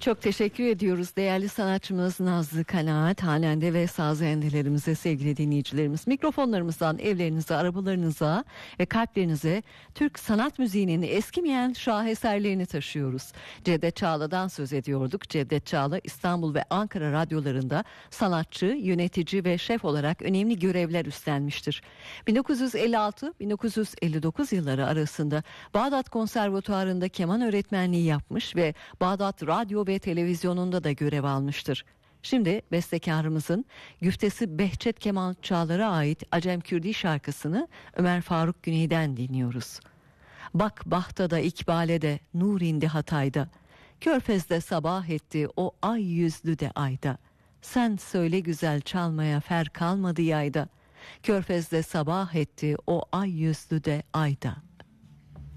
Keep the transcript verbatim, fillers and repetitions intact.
Çok teşekkür ediyoruz değerli sanatçımız Nazlı Kanaat, Halende ve sazendelerimize, sevgili dinleyicilerimiz. Mikrofonlarımızdan evlerinize, arabalarınıza ve kalplerinize Türk sanat müziğinin eskimeyen şaheserlerini taşıyoruz. Cevdet Çağla'dan söz ediyorduk. Cevdet Çağla İstanbul ve Ankara radyolarında sanatçı, yönetici ve şef olarak önemli görevler üstlenmiştir. bin dokuz yüz elli altı bin dokuz yüz elli dokuz yılları arasında Bağdat Konservatuarı'nda keman öğretmenliği yapmış ve Bağdat Radyo ve televizyonunda da görev almıştır. Şimdi bestekarımızın güftesi Behçet Kemal Çağlar'a ait Acem Kürdi şarkısını Ömer Faruk Güney'den dinliyoruz. Bak bahtada ikbale de nur indi Hatay'da, Körfez'de sabah etti o ay yüzlü de ayda, sen söyle güzel çalmaya fer kalmadı yayda, Körfez'de sabah etti o ay yüzlü de ayda.